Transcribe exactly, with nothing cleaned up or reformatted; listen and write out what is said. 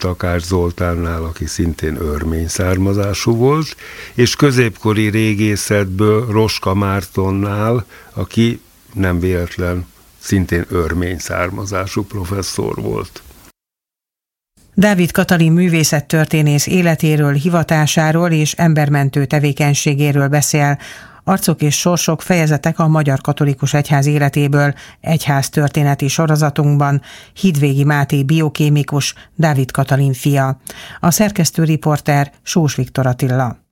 Takács Zoltánnál, aki szintén örmény származású volt, és középkori régészetből Roska Mártonnál, aki nem véletlen szintén örmény származású professzor volt. Dávid Katalin művészettörténész életéről, hivatásáról és embermentő tevékenységéről beszél. Arcok és sorsok, fejezetek a Magyar Katolikus Egyház életéből egyháztörténeti sorozatunkban. Hídvégi Máté biokémikus, Dávid Katalin fia. A szerkesztő riporter Sós Viktor Attila.